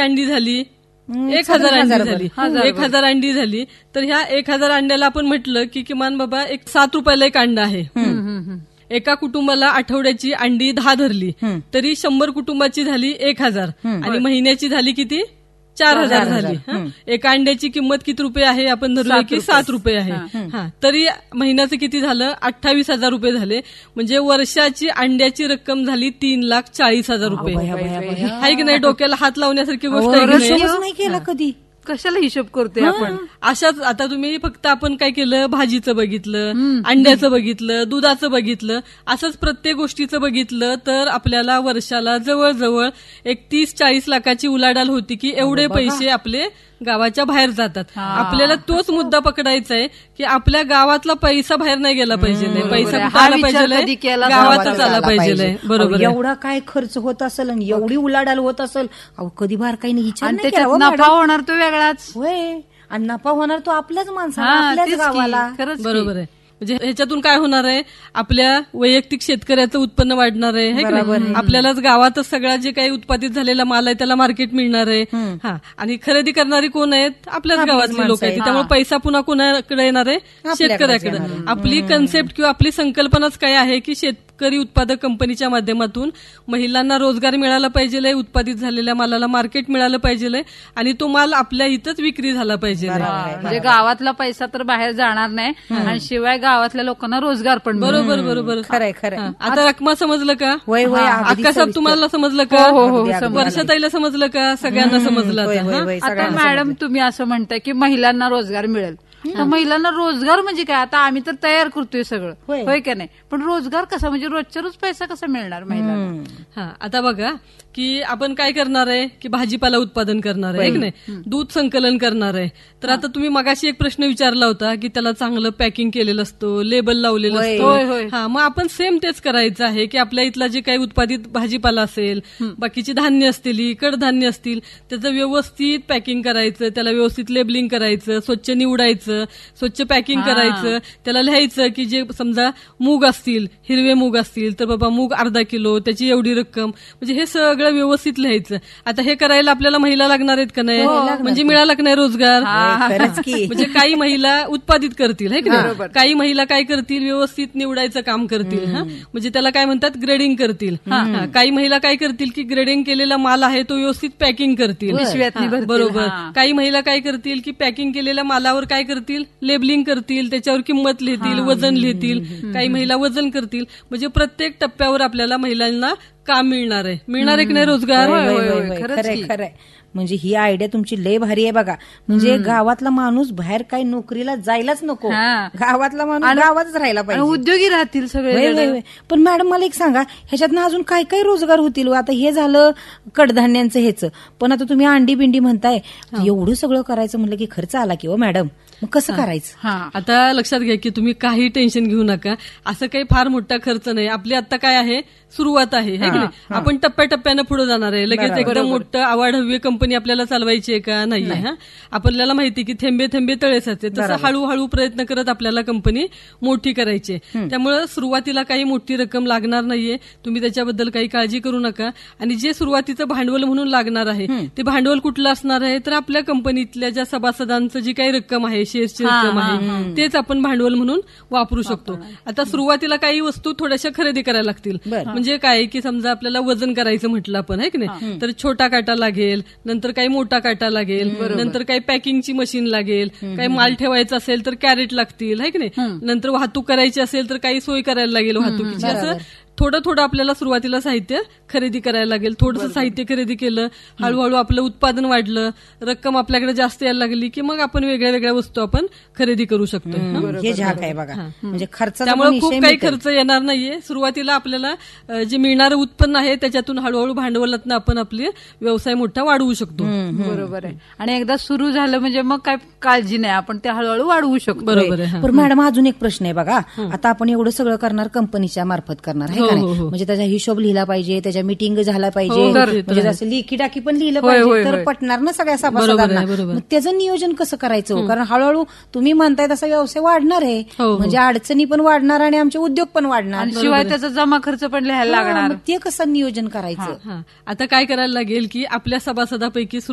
अंडी झाली, 1000 अंडी झाली, 1000 अंडी झाली, तर ह्या 1000 अंड्याला आपण म्हटलं की किमान बाबा एक 7 रुपयाला एक अंडा आहे. एका कुटुंबाला आठवड्याची अंडी 10 धरली तरी 100 कुटुंबाची झाली 1000 आणि महिन्याची झाली किती 4000 झाली. एका अंड्याची किंमत किती रुपये आहे आपण धरूया की 7 रुपये आहे. तरी महिन्याचं किती झालं 28,000 रुपये झाले. म्हणजे वर्षाची अंड्याची रक्कम झाली 3,40,000 रुपये. आहे की नाही? डोक्याला हात लावण्यासारखी गोष्ट नाही केला कधी. कशाला हिशोब करतोय आपण. अशाच आता तुम्ही फक्त आपण काय केलं, भाजीचं बघितलं, अंड्याचं बघितलं, दुधाचं बघितलं, असंच प्रत्येक गोष्टीचं बघितलं तर आपल्याला वर्षाला जवळजवळ एक 30-40 लाखाची उलाढाल होती की एवढे पैसे आपले गावाच्या बाहेर जातात. आपल्याला तोच मुद्दा पकडायचा आहे की आपल्या गावातला पैसा बाहेर नाही गेला पाहिजे, पैसा कुठे आला पाहिजे, गावातच आला पाहिजे. बरोबर. एवढा काय खर्च होत असेल आणि एवढी उलाढाल होत असेल, कधी बारकाईने विचार नाही केला. नफा होणार तो वेगळाच होय, आणि नफा होणार तो आपल्याच माणसाला, आपल्याच गावाला. बरोबर आहे. म्हणजे ह्याच्यातून काय होणार आहे, आपल्या वैयक्तिक शेतकऱ्याचं उत्पन्न वाढणार आहे. आपल्यालाच गावातच सगळा जे काही उत्पादित झालेला माल आहे त्याला मार्केट मिळणार आहे. आणि खरेदी करणारी कोण आहेत, आपल्याच गावातली लोक आहेत. त्यामुळे पैसा पुन्हा कोणाकडे येणार आहे, शेतकऱ्याकडे. आपली कन्सेप्ट किंवा आपली संकल्पनाच काय आहे की शेतकरी उत्पादक कंपनीच्या माध्यमातून महिलांना रोजगार मिळाला पाहिजे, उत्पादित झालेल्या मालाला मार्केट मिळालं पाहिजे आणि तो माल आपल्या इथंच विक्री झाला पाहिजे. म्हणजे गावातला पैसा तर बाहेर जाणार नाही आणि शिवाय गावातल्या लोकांना रोजगार पण. बरोबर बरोबर. खरंय खरंय. आता रकमा समजलं का? अक्का साहेब तुम्हाला समजलं का? वर्षाताईला समजलं का? सगळ्यांना समजलं. आता मॅडम तुम्ही असं म्हणताय की महिलांना रोजगार मिळेल, तर महिलांना रोजगार म्हणजे काय? आता आम्ही तर तयार करतोय सगळं, होय का नाही? पण रोजगार कसा, म्हणजे रोजच्या रोज पैसा कसा मिळणार महिलांना? आता बघा की आपण काय करणार आहे की भाजीपाला उत्पादन करणार आहे की नाही, दूध संकलन करणार आहे. तर आता तुम्ही मगाशी एक प्रश्न विचारला होता की त्याला चांगलं पॅकिंग केलेलं असतं, लेबल लावलेलं असतं. मग आपण सेम तेच करायचं आहे की आपल्या इथला जे काही उत्पादित भाजीपाला असेल, बाकीची धान्य असतील, कडधान्य असतील, त्याचं व्यवस्थित पॅकिंग करायचं, त्याला व्यवस्थित लेबलिंग करायचं, स्वच्छ निवडायचं, स्वच्छ पॅकिंग करायचं, त्याला लिहायचं की जे समजा मूग असतील, हिरवे मूग असतील तर बाबा मूग अर्धा किलो, त्याची एवढी रक्कम, म्हणजे हे सगळं व्यवस्थित लिहायचं. आता हे करायला आपल्याला महिला लागणार आहेत का नाही? म्हणजे मिळाला का नाही रोजगार? म्हणजे काही महिला उत्पादित करतील, है की नाही? काही महिला काय करतील, व्यवस्थित निवडायचं काम करतील, म्हणजे त्याला काय म्हणतात ग्रेडिंग करतील. काही महिला काय करतील की ग्रेडिंग केलेला माल आहे तो व्यवस्थित पॅकिंग करतील. बरोबर. काही महिला काय करतील की पॅकिंग केलेल्या मालावर काय करतील, लेबलिंग करतील, त्याच्यावर किंमत लिहितील, वजन लिहितील. काही महिला वजन करतील. म्हणजे प्रत्येक टप्प्यावर आपल्याला महिलांना काम मिळणार आहे. मिळणार आहे की नाही रोजगार? खरंय खरंय. म्हणजे ही आयडिया तुमची लय भारी आहे बघा. म्हणजे गावातला माणूस बाहेर काही नोकरीला जायलाच नको, गावातला माणूस गावातच राहायला पाहिजे, उद्योगी राहतील सगळे. पण मॅडम मला एक सांगा, ह्याच्यातनं अजून काय काय रोजगार होतील? आता हे झालं कडधान्यांचं ह्याचं, पण आता तुम्ही अंडी बिंडी म्हणताय, एवढं सगळं करायचं म्हणलं की खर्च आला की हो मॅडम, मग कसं करायचं? आता लक्षात घ्या की तुम्ही काही टेन्शन घेऊ नका, असं काही फार मोठा खर्च नाही. आपली आता काय आहे, सुरुवात आहे, है की नाही? आपण टप्प्याटप्प्यानं पुढे जाणार आहे. लगेच एकदम मोठं आवाढव्य कंपनी आपल्याला चालवायची आहे का? नाही. आपल्याला माहिती की थेंबे थेंबे तळे साचे, तसं हळूहळू प्रयत्न करत आपल्याला कंपनी मोठी करायची. त्यामुळे सुरुवातीला काही मोठी रक्कम लागणार नाहीये, तुम्ही त्याच्याबद्दल काही काळजी करू नका. आणि जे सुरुवातीचं भांडवल म्हणून लागणार आहे ते भांडवल कुठलं असणार आहे, तर आपल्या कंपनीतल्या ज्या सभासदांचं जी काही रक्कम आहे, शेअर्सची रक्कम आहे, तेच आपण भांडवल म्हणून वापरू शकतो. आता सुरुवातीला काही वस्तू थोड्याशा खरेदी करायला लागतील. म्हणजे काय की समजा आपल्याला वजन करायचं म्हटलं आपण, है की नाही, तर छोटा काटा लागेल, नंतर काही मोठा काटा लागेल, नंतर काही पॅकिंगची मशीन लागेल, काही माल ठेवायचा असेल तर कॅरेट लागतील, है की नाही, नंतर वाहतूक करायची असेल तर काही सोय करायला लागेल वाहतुकीची. असं थोडं थोडं आपल्याला सुरुवातीला साहित्य खरेदी करायला लागेल. थोडंसं साहित्य खरेदी केलं, हळूहळू आपलं उत्पादन वाढलं, रक्कम आपल्याकडे जास्त यायला लागली की मग आपण वेगळ्या वेगळ्या वस्तू आपण खरेदी करू शकतो. हे झाक आहे बघा. म्हणजे खर्च, त्यामुळे खूप काही खर्च येणार नाहीये. सुरुवातीला आपल्याला जे मिळणारं उत्पन्न आहे त्याच्यातून हळूहळू भांडवलातनं आपण आपले व्यवसाय मोठा वाढवू शकतो. बरोबर आहे. आणि एकदा सुरू झालं म्हणजे मग काय काळजी नाही, आपण ते हळूहळू वाढवू शकतो. बरोबर आहे. पण मॅडम अजून एक प्रश्न आहे बघा. आता आपण एवढं सगळं करणार कंपनीच्या मार्फत करणार आहे, म्हणजे त्याचा हिशोब लिहिला पाहिजे, त्याच्या मीटिंग झाला पाहिजे, म्हणजे जसं लेखी टाकी पण लिहिलं पाहिजे, तर पटणार ना सगळ्या सभासदांना. मग त्याचं नियोजन कसं करायचं? कारण हळूहळू तुम्ही म्हणताय तसा व्यवसाय वाढणार आहे, म्हणजे अडचणी पण वाढणार आणि आमचे उद्योग पण वाढणार, शिवाय त्याचा जमा खर्च पण लिहायला लागणार. ते कसं नियोजन करायचं? आता काय करायला लागेल की आपल्या सभासदापैकी